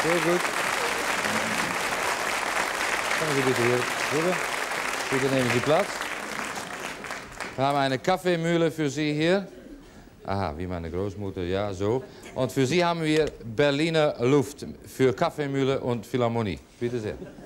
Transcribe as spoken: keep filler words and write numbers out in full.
Sehr gut. Kommen Sie bitte hier rüber. Bitte nehmen Sie Platz. Wir haben eine Kaffeemühle für Sie hier. Aha, wie meine Großmutter, ja, so. Und für Sie haben wir Berliner Luft für Kaffeemühle und Philharmonie. Bitte sehr.